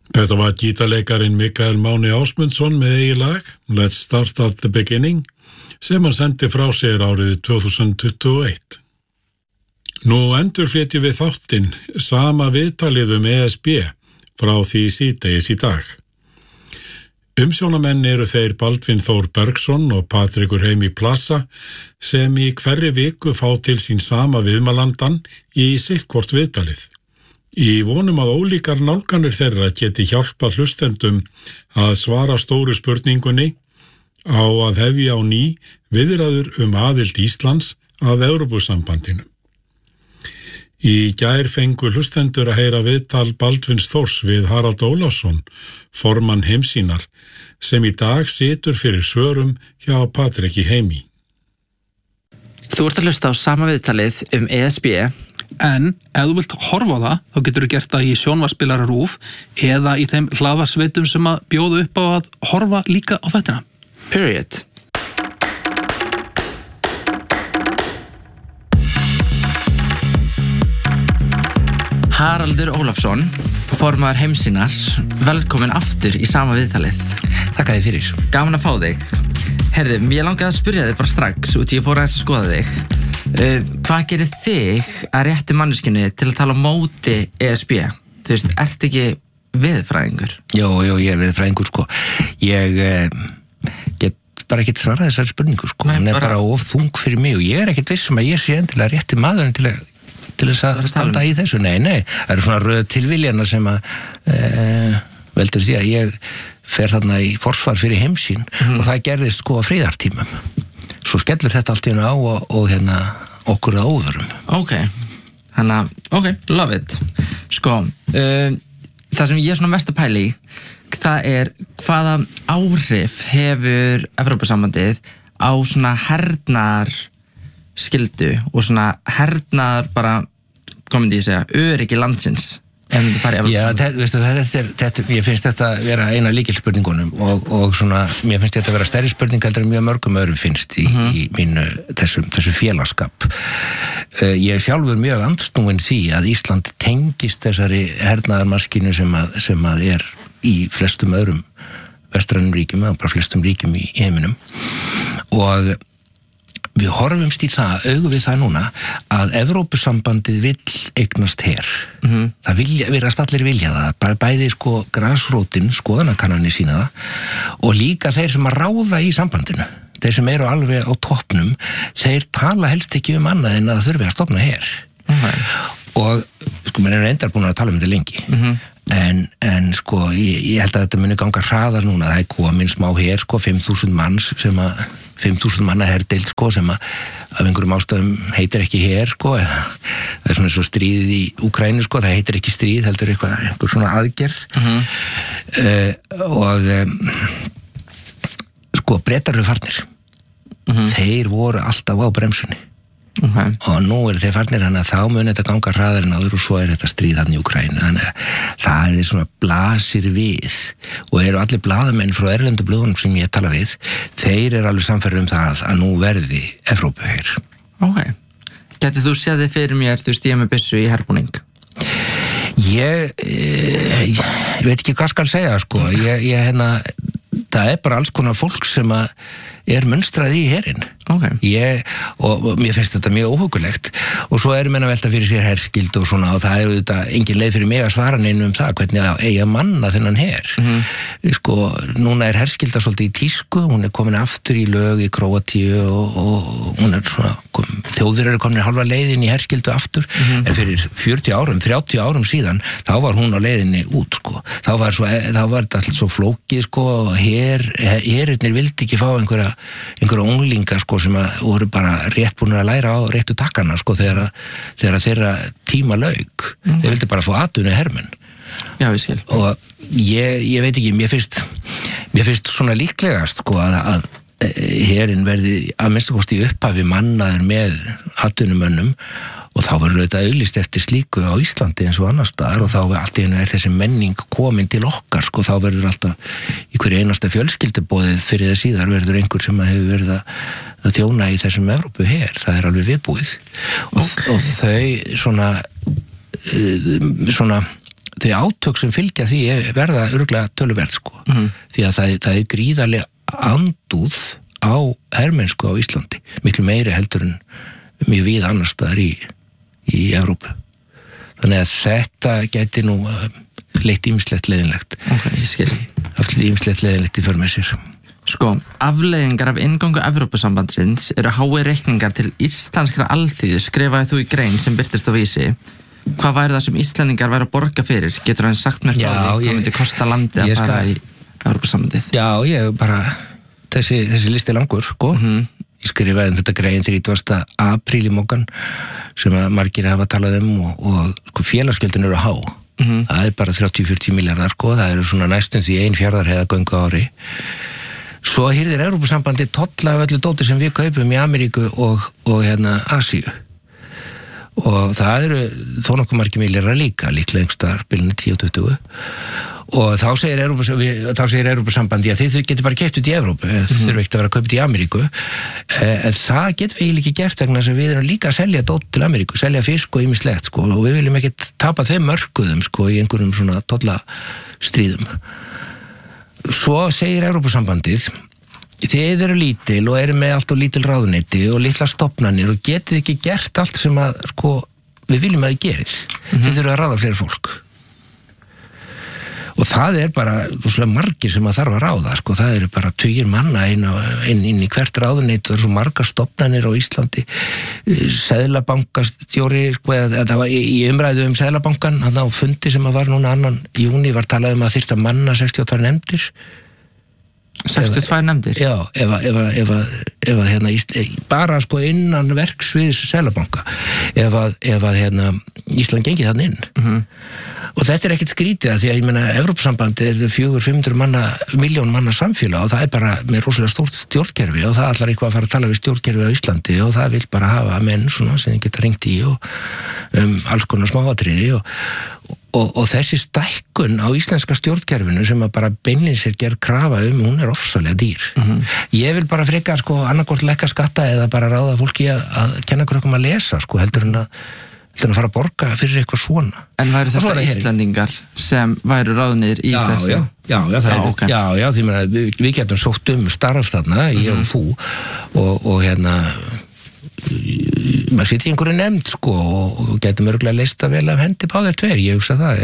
Þetta var gítarleikarin Mikael Máni Ásmundsson með eigið lag Let's Start at the Beginning sem hann sendi frá sér árið 2021. Nú endurflytjum við þáttinn sama viðtalið ESB frá því síðdegis í dag. Umsjónamenn eru þeir Baldvin Þór Bergsson og Patrikur Heimi Plassa sem í hverri viku fá til sín sama viðmælandan í sitthvort viðtalið. Í vonum að ólíkar nálganir þeirra geti hjálpað hlustendum að svara stóru spurningunni á að hefja á ný viðræður aðild Íslands að Evrópusambandinu. Í gær fengu hlustendur að heyra viðtal Baldvins Þórs við Harald Ólafsson, formann Heimsýnar, sem í dag situr fyrir svörum hjá Patriki Heimi. Þú ert að hlusta á sama viðtalið ESB, en ef þú vilt horfa á það, þá getur þú gert það í sjónvarpsspilara RÚV eða í þeim hlaðvarpsveitum sem að bjóða upp á að horfa líka á þættina. Period. Haraldur Ólafsson, formaður Heimsýnar, velkomin aftur í sama viðtalið. Þakka þér fyrir. Gaman að fá þig. Herðu, ég langaði að spyrja þig bara strax út í ég fór aðeins að skoða þig. Hvað gerir þig að réttu manneskjunni til að tala á móti ESB? Þú veist, ert ekki veðurfræðingur? Jó, ég veðurfræðingur, sko. Ég get bara ekkert svarað þessari spurningu, sko. Hún bara of þung fyrir mig og ég ekkert viss að ég sé endilega rétti maðurinn til þess að standa í þessu. Nei, það eru svona röð tilviljana sem að veldur því að ég fer þarna í forsvar fyrir Heimsýn og það gerðist sko á friðartímum. Svo skellur þetta allt í hennu á og hérna okkur að óðurum. Ok, love it. Sko, það sem ég er svona mest að pæla í, það er hvaða áhrif hefur Evrópusambandið á svona hernaðar skyldu og svona hernaðar bara, hvað myndi ég segja, öryggi landsins. Já, þetta, ég finnst þetta vera eina lykilspurningunum og svona, mér finnst þetta vera stærri spurning heldur en mjög mörgum öðrum finnst í mínu þessu félagskap. Ég sjálfur mjög andsnúin því að Ísland tengist þessari hernaðarmaskínu sem að er í flestum öðrum vestrænum ríkjum, eða bara flestum ríkjum í heiminum og við horfumst í það, augum við það núna að Evrópusambandið vill eignast her. Það virðast allir vilja það, bara bæði sko grasrótin, skoðanakannanir sína það og líka þeir sem að ráða í sambandinu, þeir sem eru alveg á toppnum, þeir tala helst ekki annað en að þurfi að stofna her. Og sko, mér er reyndar búin að tala þetta lengi. En sko, ég held að þetta muni ganga hraðar núna, það er komin smá her, sko, 5.000 manns 5.000 manna herdeild, sko, sem að af einhverjum ástæðum heitir ekki her, sko, það er svona svo stríðið í Úkraínu, sko, það heitir ekki stríð, heldur einhver svona aðgerð. Sko, Bretar eru farnir. Þeir voru alltaf á bremsunni. Og nú eru þeir farnir, þannig að þá muni þetta ganga hraðar en áður og svo er þetta stríð þarna í Úkraínu, þannig að það er svona blasir við og eru allir blaðamenn frá erlendu blöðunum sem ég tala við, þeir eru alveg samferður það að nú verði Evrópuher. Gæti þú séð þig fyrir mér, þú veist, ég með byssu í herbúning? Ég veit ekki hvað skal segja, sko, það er bara alls konar fólk sem að er mönstrað í herinn. Og mér finnst þetta mjög óhugulegt og svo erum menn að velta fyrir sér herskyldu og svona og það er auðvitað engin leið fyrir mig að svara neinum það hvernig að eiga manna þennan her. Sko, núna er herskylda svolítið í tísku, hún er komin aftur í lög í Króatíu og hún er svona, þjóðir eru komin halva leiðin í herskyldu aftur, en fyrir 40 árum, 30 árum síðan, þá var hún á leiðinni út, sko. Þá var þetta alltaf svo flókið, sko, herinnir vildi ekki fá einhverja unglinga, sko, sem voru bara rétt búin að læra á réttu takkana, sko, þegar þeirra tíma lauk. Þeir vildi bara fá atvinnu hermenn. Já, ég skil. Og ég veit ekki, mér finnst svona líklegast, sko, að herinn verði að minnsta kosti upphafi mannaður með atvinnumönnum og þá verður auðvitað auglýst eftir slíku á Íslandi eins og annars staðar og þá allt í einu er þessi menning komin til okkar, sko, þá verður alltaf í hverju einasta fjölskylduboðið fyrir það síðar verður einhver sem hefur verið að þjóna í þessum Evrópuher, það er alveg viðbúið og þau svona þau átök sem fylgja því verða örugglega töluverð sko. Því að það er gríðarlega andúð á hermennsku á Íslandi, miklu meiri heldur en mjög víð annars staðar í Evrópu. Þannig að þetta gæti nú leitt ýmislegt leiðinlegt. Ég skil. Ýmislegt leiðinlegt í för með sér. Sko, afleiðingar af inngöngu Evrópusambandsins eru hái reikningar til íslenskra alþýðu, skrifaði þú í grein sem birtist á Vísi. Hvað væri það sem Íslendingar væri að borga fyrir? Getur hann sagt mér frá því hvað myndi kosta landið að fara í Evrópusambandið? Já, ég bara, þessi listi langur, sko. Ég skrifaði þetta grein 30. apríl í Moggan sem að margir hafa talað og sko, félagsgjöldin eru há. Það er bara 30-40 milljarðar, sko. Það eru svona næstum því 1/4 heiðagöngu á ári. Svo hýrðir Evrópusambandi tolla af öllu dóti sem við kaupum í Ameríku og Asíu. Og það eru þó nokkuð margir milljarðar líklega einhverstaðar bilinu 10-20 og þá segir Evrópusambandi að þið getur bara keypt út í Evrópu, þið þurfum ekkert að vera kaupt í Ameríku, en það getum við eiginlega ekki gert vegna þess að við erum líka að selja dót til Ameríku, selja fisk og ýmislegt sko, og við viljum ekkert tapa þeim mörkuðum sko, í einhverjum svona tollastríðum. Svo segir Evrópusambandið: þið eru lítil og eru með allt og lítil ráðuneyti og litla stofnanir og getið ekki gert allt sem að sko, við viljum að þið gerið. Þið þurfum að ráða fleiri fólk. Og það er bara svona margir sem að þarf að ráða, sko. Það eru bara 20 manna inn í hvert ráðuneyti, það eru svo margar stofnanir á Íslandi. Seðlabankastjóri, sko, það var í umræðu Seðlabankan, hann á fundi sem að var núna 2. júní, var talað að þyrfti að manna 62 nefndir. 62 nefndir? Já, ef hérna bara sko innan verksviðs Seðlabanka, ef hérna Ísland gengið þann inn. Og þetta er ekkert skrítið að því að ég meina Evrópusambandi er 400-500 miljón manna samfélag og það er bara með rosalega stórt stjórnkerfi og það allar eitthvað að fara að tala við stjórnkerfi á Íslandi og það vil bara hafa menn svona sem geta ringt í og alls konar smáatriði og þessi stækkun á íslenska stjórnkerfinu sem að bara beinlins er gerð krafa hún er ofsalega dýr. Ég vil bara freka sko annarkvort lækka skatta eða bara ráða fólki að kenna okkur að lesa sko heldur en að fara að borga fyrir eitthvað svona. En væru þetta Íslendingar sem væru ráðnir í þessu? Já, því meina við getum sótt starf þarna, ég og þú og hérna maður sitt í einhverju nefnd sko og getum örgulega leista vel af hendi báðir tveir, ég hugsa það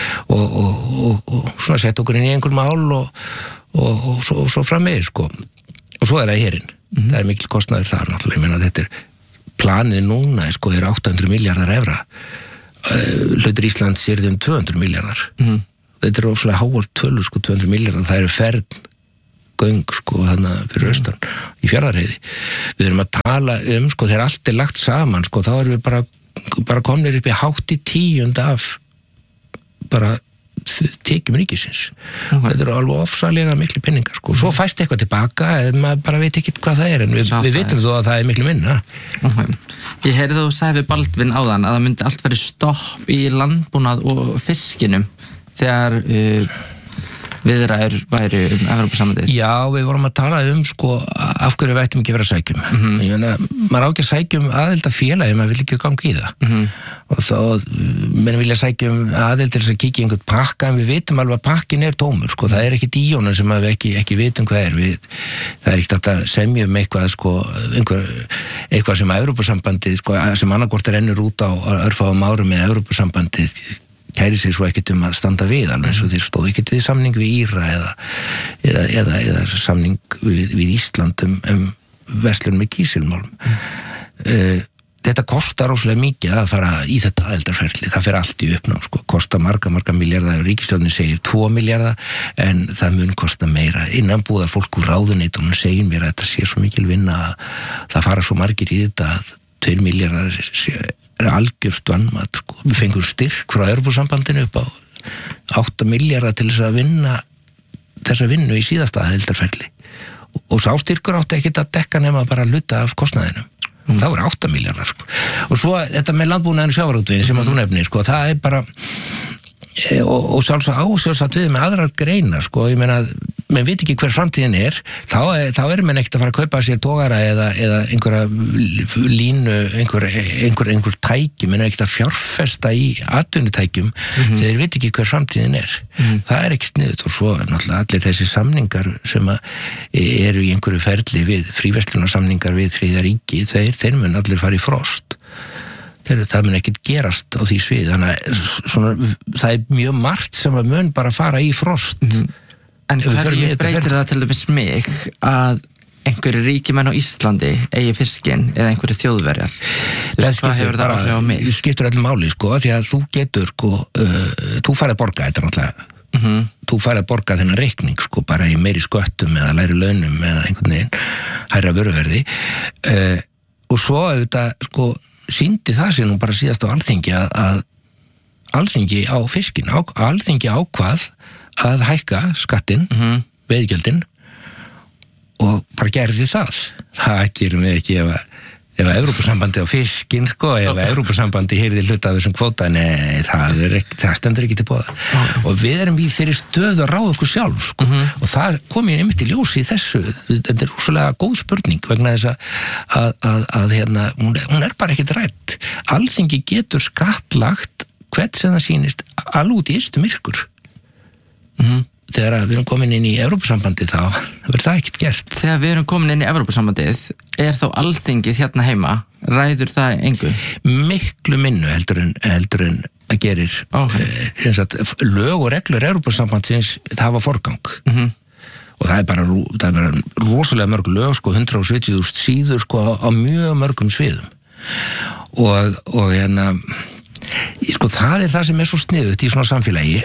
og svona sett okkur inn í einhver mál og svo framvegis sko og svo er það hérinn, það er mikil kostnaður þar náttúrulega, ég meina þetta er planið núna sko er 800 milljarðar evra hlutur Íslands er 200 milljarðar þetta er ofslega háalt tölu sko 200 milljarðar, það eru ferðgöng sko þannig fyrir austan í Fjarðarheiði, við erum að tala sko þegar allt er lagt saman sko þá erum við bara komnir upp í hátt í 10 af bara tekjum ríkisins þetta eru alveg ofsalega miklu penningar sko. Svo fæst eitthvað tilbaka eða maður bara veit ekki hvað það er en við vitum þó að það er miklu minna. Ég heyrði þú sagði við Baldvin áðan að það myndi allt verið stopp í landbúnað og fiskinum þegar viðræður væri Evrópusambandið. Já, við vorum að tala sko af hverju við ættum ekki að vera að sækjum. Ég meina, maður á ekki að sækjum aðild að félagi, maður vil ekki ganga í það. Og þá, menn vilja sækjum aðild til þess að kíkja í einhvern pakka, en við vitum alveg að pakkin er tómur, sko. Það er ekki díjónan sem við ekki vitum hvað er. Það er ekkert að semja eitthvað, sko, eitthvað sem Evrópusambandið, sko, sem annarkvort rennur út á örfáum árum með Evrópusambandið kæri sér svo ekkert að standa við alveg eins og þeir stóðu ekkert við samning við Íra eða samning við Ísland verslun með kísilmálum. Þetta kostar óslega mikið að fara í þetta aðildarferli, það fer allt í uppnám sko, kostar marga milljarða, ríkisstjórnin segir 2 milljarða en það mun kosta meira, innanbúðar fólk úr ráðuneytunum segir mér að þetta sé svo mikil vinna að það fara svo margir í þetta að 2 milljarðar er algjört vannmat sko. Við fengum styrk frá Evrópusambandinu upp á 8 milljarða til þess að vinna þessa vinnu í síðasta aðildarferli og sá styrkur átti ekkert að dekka nema bara hluta af kostnaðinum það voru 8 milljarðar sko. Og svo þetta með landbúnaðinu sjávarútveginn sem að þú nefnir sko, það er bara og sjálfsagt við með aðrar greinar sko, ég meina menn veit ekki hver framtíðin þá menn ekkert að fara að kaupa sér togara eða einhverja línu, einhver tæki, menn ekkert að fjárfesta í atvinnutækjum þeir veit ekki hver framtíðin það ekki sniðugt og svo náttúrulega allir þessi samningar sem eru í einhverju ferli við fríverslunarsamningar við þriðja ríki, þeir mun allir fara í frost það mun ekkert gerast á því svið þannig að það mjög margt sem að mun bara fara í frost En hverju breytir það til dæmis mig að einhverju ríkimenn á Íslandi eigi fiskinn eða einhverju þjóðverjar? Hvað hefur það áhrif á mig? Það skiptir öllum máli, því að þú getur, þú færð að borga þetta náttúrulega. Þú færð að borga þennan reikning, bara í meiri sköttum eða læri launum eða einhvern veginn, hærra vöruverði. Og svo auðvitað, sýndi það sér nú bara síðast á Alþingi að Alþingi á fiskinn, Alþingi ákvað að hækka skattinn, veiðigjöldin og bara gerði það gerum við ekki ef Evrópusambandi á fiskinn ef Evrópusambandi heyrði hluta af þessum kvóta, nei, það stendur ekki til boða og við erum í þeirri stöðu að ráða okkur sjálf og það kom ég einmitt í ljós í þessu þetta rosalega góð spurning vegna þess að hún bara ekkert rædd Alþingi getur skattlagt hvert sem það sýnist alveg út í ystu myrkur þegar við erum komin inn í Evrópusambandið þá verður það ekkert gert. Þegar við erum komin inn í Evrópusambandið þá Alþingið hérna heima ræður það engu? Miklu minnu heldur en það gerir lög og reglur Evrópusambandsins það hafa forgang og það er bara rosalega mörg lög 170.000 síður á mjög mörgum sviðum og það er það sem er svo sniðugt í svona samfélagi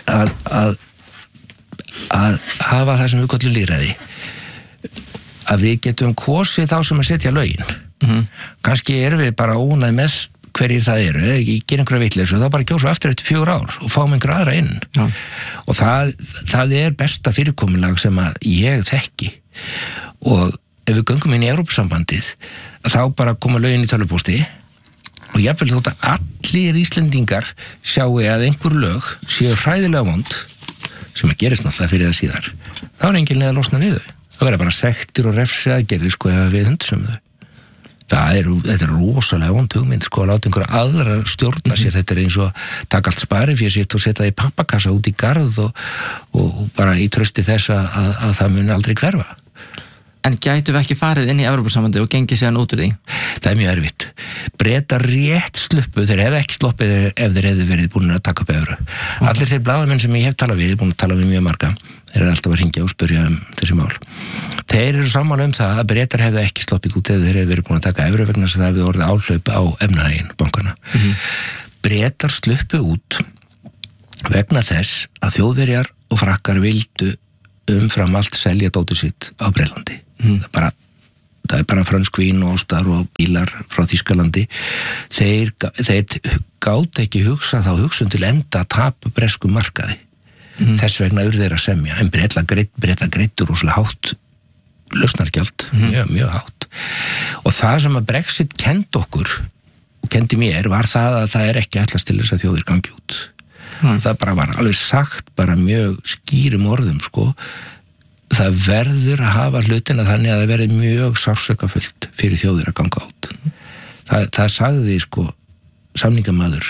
að hafa það sem við kallum lýðræði að við getum kosið þá sem að setja lögin kannski erum við bara ónæð með hverjir það eru, ekki gera einhverja vitleysu þá bara kjósa aftur eftir 4 ár og fáum einhverja aðra inn og það er besta fyrirkomulag sem að ég þekki og ef við göngum inn í Evrópusambandið þá bara koma lögin í tölvupósti og jafnvel þótt að allir Íslendingar sjáu að einhver lög séu hræðilega vond sem að gerist náttúrulega fyrir það síðar þá er enginn leið að losna við þau það verður bara sektir og refsiaðgerðir ef við hundsum þau þetta er rosalega vond hugmynd að láta einhverja aðra stjórna sér þetta er eins og taka allt sparifé sitt og setja það í pappakassa út í garð og bara í trausti þess að það muni aldrei hverfa En gætum við ekki farið inn í Evrópusambandi og gengið síðan út úr því? Það er mjög erfitt. Bretar rétt sluppu, þeir hefði ekki sloppið ef þeir hefði verið búin að taka upp evru. Allir þeir blaðamenn sem ég hef talað við, búin að tala við mjög marga, þeir eru alltaf að hringja og spyrja þessi mál. Þeir eru sammála það að Bretar hefði ekki sloppið út ef þeir hefði verið búin að taka evru vegna þess að það hefði orðið áhlaup á efnahaginn bankana. Bretar sluppu út vegna þess að Þjóðverjar og Frakkar vildu umfram allt selja dótið sitt á Bretlandi. Það er bara frönsk vín og ostar og bílar frá Þýskalandi. Þeir gátu ekki hugsa þá hugsun til enda að tapa breskum markaði. Þess vegna urðu þeir að semja. En Bretland greiddu rosalega hátt lausnargjald, mjög hátt. Og það sem að Brexit kenndi okkur og kendi mér var það að það er ekki ætlast til þess að þjóðir gangi út. Það bara var alveg sagt bara mjög skýrum orðum það verður að hafa hlutina þannig að það verði mjög sársökafullt fyrir þjóðir að ganga át það sagði samningamaður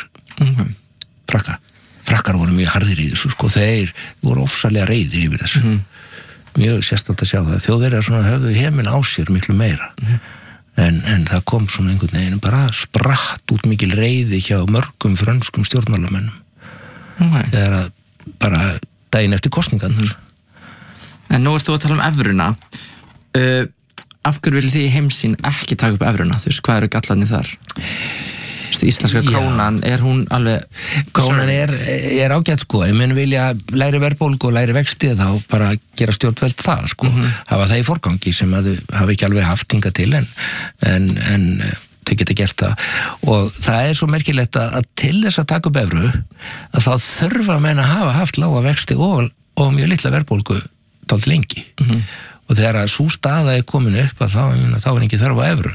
Frakkar voru mjög harðir í þessu þeir voru ofsalega reiðir yfir þessu mjög sérstætt að sjá það þjóðir höfðu heiminn á sér miklu meira en það kom svona einhvern veginn bara spratt út mikil reiði hjá mörgum frönskum stjórnmálamönnum þegar að bara daginn eftir kosningarnar En nú ert þú að tala um evruna af hverju vil þið í heimsín ekki taka upp evruna, þú veist, hvað eru gallarnir þar? Íslenska krónan, er hún alveg krónan er ágætt ég mun vilja læri verðbólgu og læri vexti þá bara gera stjórnvöld það hafa það í forgangi sem að þau hafa ekki alveg haft hingað til en þau geta gert það og það er svo merkilegt að til þess að taka upp evru að þá þurfa menn að hafa haft lága vexti og mjög litla verðbólgu dálítið lengi og þegar að sú staða er komin upp að þá er ekki þörf á evru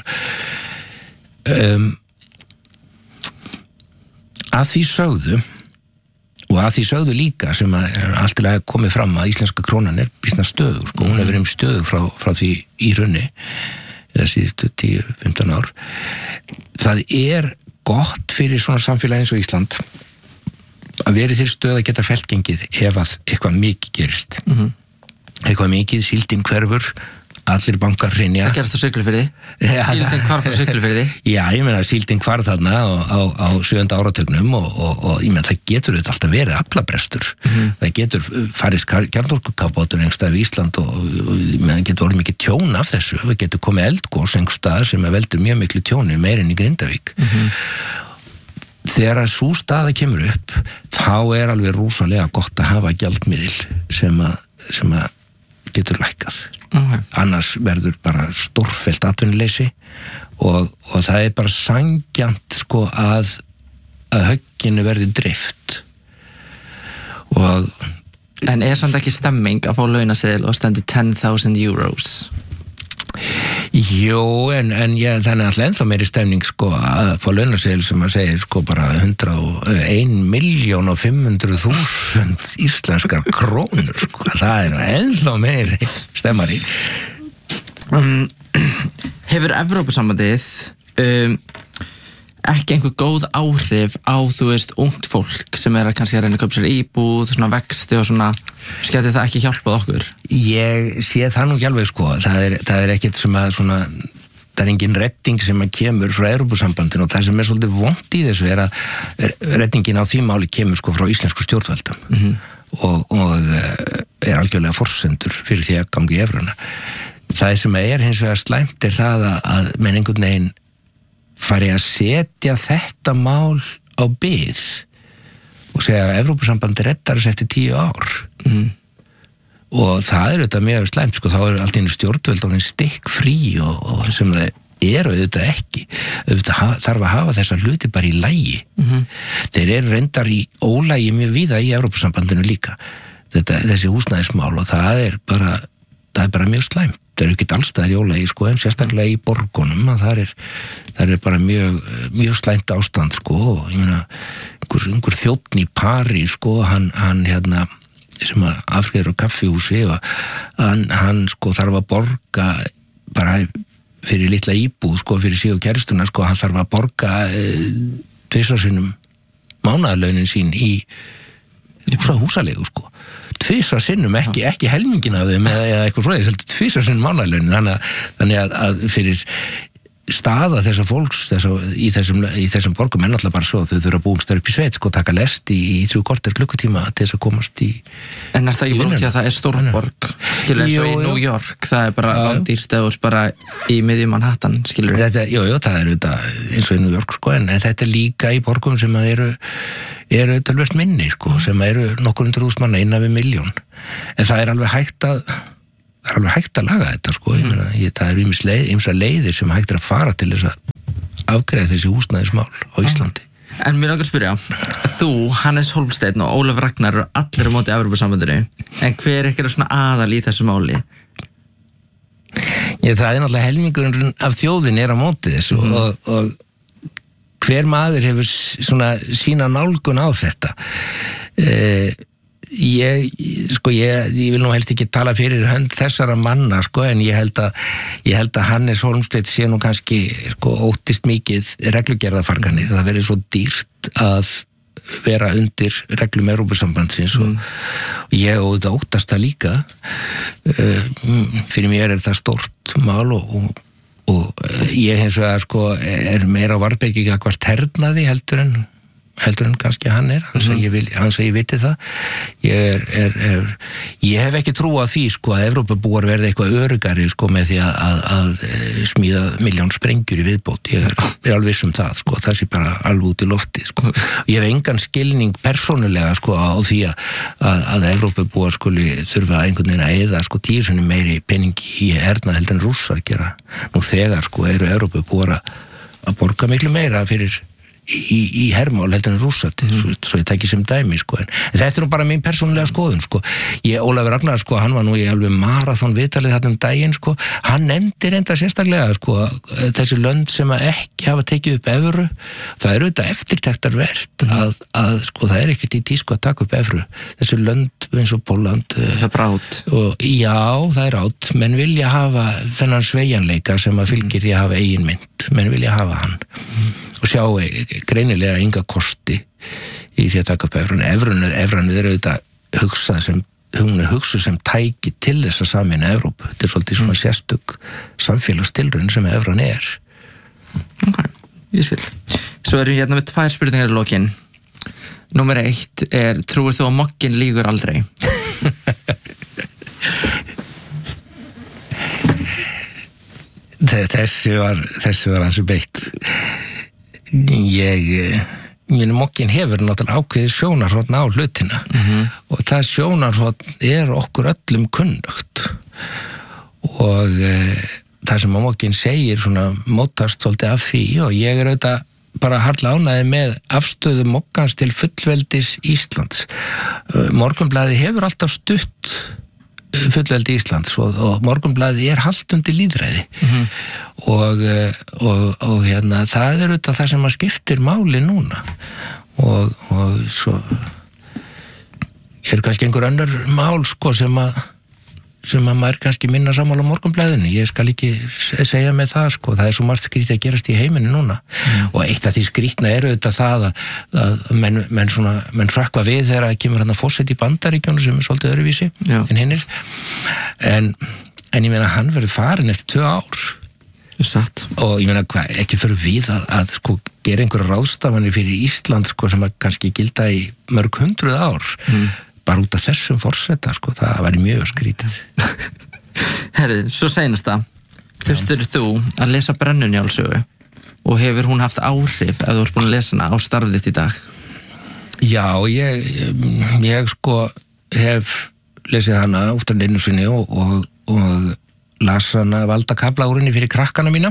að því sögðu og Svo að því sögðu líka sem að alltilega komið fram að íslenska krónan býsna stöðug, sko, hún verið stöðug frá því í hrunni eða síðustu 10-15 ár. Það gott fyrir svona samfélagi eins og Ísland að verið til stöð að geta felgengið ef að eitthvað mikið gerist. Eitthvað mikið, síldin hverfur, allir bankar hrynja. Það gerist á Siglufirði. Síldin hvarf á Siglufirði. Já, ég meina síldin hvarf þarna á 7. áratugnum og ég meina það getur auðvitað alltaf verið aflabrestur. Það getur farist kjarnorkukafbátur einhverstað við Ísland og ég meina það getur orðið mikið tjón af þessu. Það getur komið eldgos einhverstað sem veldur mjög miklu tjóni meir en í Grindavík. Þegar að sú staða kemur upp þá alveg rosalega gott að hafa gjaldmiðil sem að getur lækkað. Annars verður bara stórfellt atvinnuleysi og það bara sanngjarnt sko að högginu verði dreift. En samt ekki stemming að fá launaseðil og stendur 10,000 euros? Jó, en þannig alltaf ennþá meiri stemning sko að fá launaseðil sem að segja sko bara 101.500.000 íslenskar krónur sko, það ennþá meiri stemmari. Hefur Evrópusambandið ekki einhver góð áhrif á, þú veist, ungt fólk sem að kannski að reyna að kaupa sér íbúð, svona vexti og svona, skæti það ekki hjálpað okkur? Ég sé það nú ekki alveg sko, það ekkert sem að svona, það engin redding sem að kemur frá Evrópusambandinu og það sem svolítið vont í þessu að reddingin á því máli kemur sko frá íslensku stjórnvöldum og algjörlega forsendur fyrir því að gangi í evruna. Það sem hins vegar slæmt það að menn einhvern veginn fari að setja þetta mál á bið og segja að Evrópusambandi reddar þess eftir 10 ár. Og það auðvitað mjög slæmt, sko, þá allt einu stjórnvöld og stikk frí og sem það auðvitað ekki. Auðvitað þarf að hafa þessa hluti bara í lagi. Þeir reyndar í ólagi mjög víða í Evrópusambandinu líka. Þessi húsnæðismál og það bara mjög slæmt. Það ekki allstaðar í ólagi, sko, en sérstaklega í borgunum að það bara mjög slæmt ástand, sko, og ég meina einhver þjónn í París, sko, hann sem að afgreiður á kaffihúsi og hann sko þarf að borga bara fyrir litla íbúð, sko, fyrir sig og kæristuna, sko, hann þarf að borga 2 sinnum mánaðarlaunin sín í húsalegu, sko. 2 sinnum, ekki helmingin af þeim eða eitthvað svoleiðis, 2 sinnum mánaðarlaunin, þannig að fyrir staða þessa fólks í þessum borgum alltaf bara svo þau þurfa að búast upp í sveit, sko, taka lest í 3 korter klukkutíma til þess að komast í. En það ekki bara út í að það stórborg, skilur, eins og í New York, það bara landýrt eða bara í miðjum Manhattan, skilur. Jú, það auðvitað eins og í New York, sko, en þetta líka í borgum sem að eru tölvert minni, sko, sem eru nokkur 100.000 manna innan við 1.000.000. En það alveg hægt að laga þetta, sko, ég meina, það ýmsar leiðir sem hægt að fara til þess að afgreiða þessi húsnæðismál á Íslandi. En mér langar að spyrja, þú, Hannes Hólmsteinn og Ólafur Ragnar eru allir á móti Evrópusambandinu, en hver ekki svona aðal í þessu máli? Það náttúrulega helmingurinn af þjóðin á móti þessu og hver maður hefur svona sína nálgun á þetta. Ég vil nú helst ekki tala fyrir hönd þessara manna, sko, en ég held að Hannes Hólmsteinn sé nú kannski, sko, óttist mikið reglugerðarfarganir. Það verið svo dýrt að vera undir reglum Evrópusambandsins og ég óttast það líka. Fyrir mér það stórt mál og ég hins vegar, sko, meira á varðbergi gagnvart hernaði heldur en kannski hann hans að ég viti það. Ég hef ekki trú á því, sko, að Evrópubúar verði eitthvað öruggari, sko, með því að smíða 1.000.000 sprengjur í viðbót. Ég alveg viss það, sko, það sé bara alveg út í lofti, sko. Ég hef engan skilning persónulega, sko, á því að Evrópubúar skuli þurfa einhvern veginn að eyða, sko, 10 sinnum meiri peningi í hernað heldur en Rússar gera. Nú þegar, sko, eru Evrópubúar að borga miklu meira fyrir í hermál heldur en Rússar svo ég tæki sem dæmi sko. En þetta nú bara mín persónulega skoðun sko. Ólafur Ragnar sko, hann var nú í alveg marathon viðtalið þarna daginn sko. Hann nefndi reynda sérstaklega sko, þessi lönd sem að ekki hafa tekið upp evru, það er auðvitað eftirtektarvert að sko, það er ekkert í tísku að taka upp evru, þessi lönd eins og Pólland það er brát já, það er átt, menn vilja hafa þennan sveigjanleika sem að fylgir því að hafa eigin mynd, menn vilja hafa hann og sjá greinilega enga kosti í því að taka upp evrunu er auðvitað hún er hugsuð sem tæki til þess að sameina Evrópu, þetta er svolítið svona sérstök samfélagstilraun sem evran er. Ok, ég skil. Svo erum við hérna með 2 spurningar í lokin. Númer 1 er, trúir þú að moggin lýgur aldrei? Þessi var hansi beitt. Moggin hefur náttúrulega ákveðið sjónarhorn á hlutina og það sjónarhorn er okkur öllum kunnugt og það sem moggin segir svona mótast svolítið af því og ég er auðvitað bara harla ánægði með afstöðu moggans til fullveldis Íslands. Morgunblaðið hefur alltaf stutt fullveldi Íslands og Morgunblaðið er haltundi lýðræði og hérna það er auðvitað það sem að skiptir máli núna og svo er kannski einhver önnur mál sko sem að maður kannski minna sammála á Morgunblaðinu, ég skal ekki segja með það sko, það er svo margt skrítið að gerast í heiminu núna og eitt af því skrítna er auðvitað það að menn hrökkva við þegar það kemur hann að forseti í Bandaríkjónu sem er svolítið öðruvísi en hinnir en ég meina hann verður farin eftir 2 ár Satt. Og ég meina ekki fyrir við að sko gera einhverja ráðstafanir fyrir Ísland sko sem að kannski gilda í mörg 100 ár bara út af þessum forseta, sko, það væri mjög skrítið. Herri, svo seinasta. Þurftir þú að lesa Brennunjálssögu og hefur hún haft áhrif ef þú ert búin að lesa hana á starfið þitt í dag? Já, ég sko hef lesið hana úttan einu sinni og las hana valdakafla úr henni fyrir krakkana mína.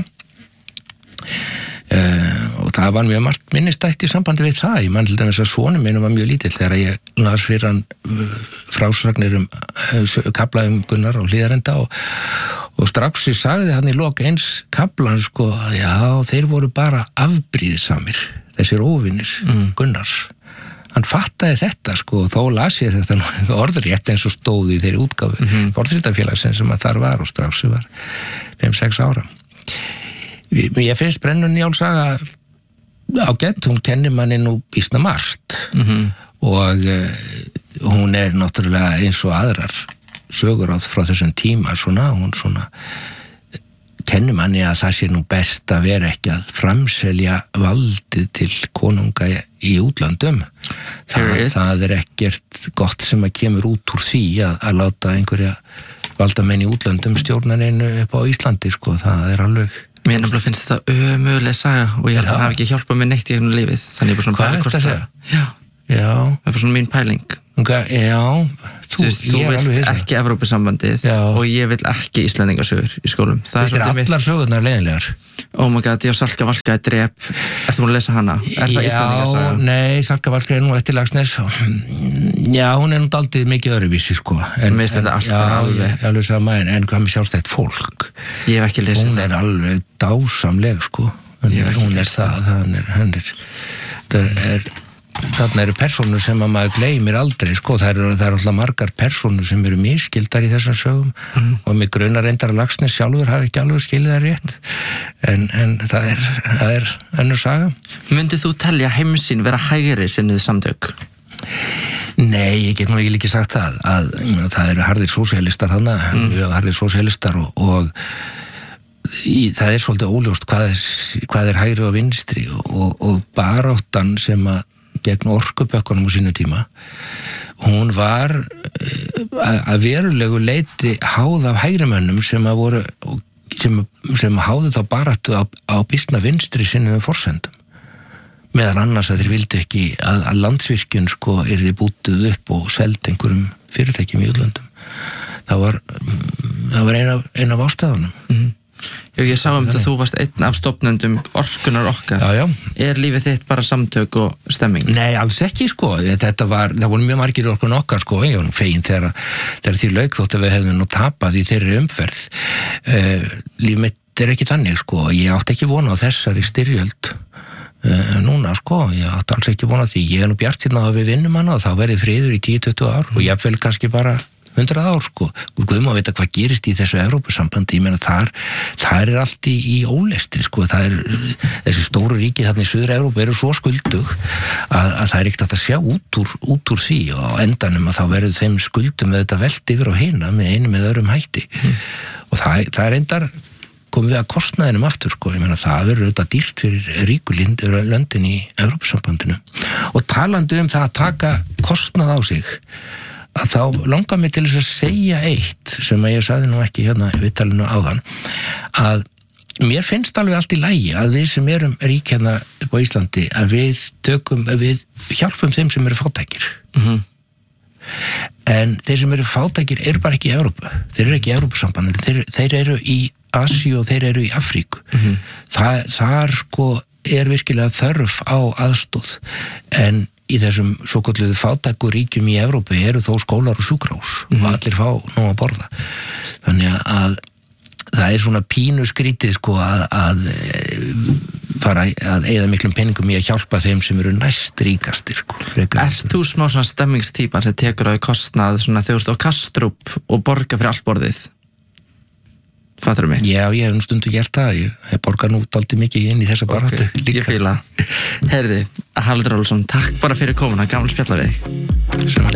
Og það var mjög margt minnistætt í sambandi við það. Ég man til dæmis að sonur minn var mjög lítill þegar ég las fyrir hann frásagnir kafla Gunnar og Hlíðarenda og strax ég sagði hann í lok eins kaflan sko, já, þeir voru bara afbrýðsamir, þessir óvinir Gunnars. Hann fattaði þetta sko og þó las ég þetta orðrétt eins og stóð í þeirri útgáfu Fornriðafélagsins sem að þar var og strax ég var 5-6 ára. Ég finnst Brennunjálssaga ágætt, hún kennir manni nú býsna margt og hún er náttúrulega eins og aðrar sögur frá þessum tíma svona, hún svona kennir manni að það sé nú best að vera ekki að framselja valdið til konunga í útlandum. Það er ekkert gott sem að kemur út úr því að láta einhverja valdamenn í útlandum stjórnarinu upp á Íslandi, sko, það er alveg. Mér nefnilega finnst þetta ömurleg saga og ég held að það hafi ekki hjálpað mér neitt í gegnum lífið. Þannig ég bara svona hvað er þetta að segja? Já, það er bara svona mín pæling. Já, þú vilt ekki Evrópusambandið og ég vil ekki Íslendingasögur í skólum. Það er allar sögurnar leiðinlegar. Oh my god, ég á Salka Valka í drep. Ertu búin að lesa hana? Er það Íslendingasaga? Já, nei, Salka Valka er nú eftir Lagsnes. Já, hún er nú daldið mikið öðruvísi, sko. Mér finnst þetta alveg alveg sama en hvað með sjálfstætt fólk? Ég hef ekki lesið það. Hún er alveg dásamleg, sko. Hún er það, þarna eru persónur sem að maður gleymir aldrei, sko, það eru alltaf margar persónur sem eru misskildar í þessum sögum og mig grunar reyndar að Lagsnes sjálfur hafi ekki alveg skilið það rétt en það er önnur saga. Myndið þú telja heimsín vera hægri sinnuð samtök? Nei, ég get nú ekki sagt það að það eru harðir sósíalistar þarna, mjög harðir sósíalistar og það er svolítið óljóst hvað er hægri og vinstri og baráttan sem að gegn orkubökkunum á sínu tíma hún var að verulegu leyti háð af hægrimönnum sem háðu þá baráttu á býsna vinstri sinnum forsendum meðal annars að þeir vildu ekki að Landsvirkjun sko yrði bútuð upp og seld einhverjum fyrirtækjum í útlöndum það var ein af ástæðunum Ég sá að þú varst einn af stofnendum Orkunar okkar. Já. Er lífið þitt bara samtök og stemming? Nei, alls ekki sko, það voru mjög margir Orkunar okkar sko, ég var fegin þegar því lauk þótt að við hefðum nú tapað í þeirri umferð. Líf mitt er ekki þannig sko, ég átti ekki vona á þessari styrjöld núna sko, ég átti alls ekki vona á því, ég nú bjartsýnn á að við vinnum hana og þá verði friður í 10-20 ár og jafnvel kannski bara 100 ár sko, Guð má vita hvað gerist í þessu Evrópusambandi, ég meina þar er allt í ólestri sko, þessi stóru ríki þarna í Suður Evrópu eru svo skuldug að það er ekkert að sjá út úr því og á endanum að þá verður þeim skuldum með þetta velt yfir á hina með einu með öðrum hætti og það er endar komum við að kostnaðinum aftur sko, ég meina það verður auðvitað dýrt fyrir ríku löndin í Evrópusambandinu og talandi það að taka kostnað á sig að þá langar mig til þess að segja eitt sem að ég sagði nú ekki hérna í viðtalinu áðan að mér finnst alveg allt í lagi að við sem erum rík hérna upp á Íslandi að við hjálpum þeim sem eru fátækir en þeir sem eru fátækir eru bara ekki í Evrópu, þeir eru ekki í Evrópusambandinu, þeir eru í Asíu og þeir eru í Afríku þar sko er virkilega þörf á aðstóð en í þessum svokölluðu fátæku ríkjum í Evrópu eru þó skólar og sjúkrahús og allir fá nóg að borða þannig að það er svona pínu skrítið sko að fara að eyða miklum peningum í að hjálpa þeim sem eru næst ríkastir sko. Ert þú smá svona stemmingstýpan sem tekur á í kostnað svona þegar þú ert á Kastrup og borga fyrir allt borðið? Fattar mig? Já, ég hef stundu gert það, ég borga nú dálítið mikið inn í þessa baráttu líka. Ég fíla. Heyrðu, Haraldur Ólafsson, takk bara fyrir komuna, gaman að spjalla við þig.